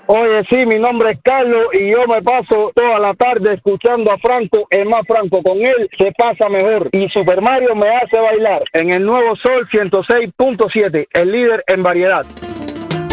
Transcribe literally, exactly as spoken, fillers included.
Oye, sí, mi nombre es Carlos y yo me paso toda la tarde escuchando a Franco, el más Franco. Con él se pasa mejor. Y Super Mario me hace bailar en el nuevo Sol ciento seis punto siete, el líder en variedad.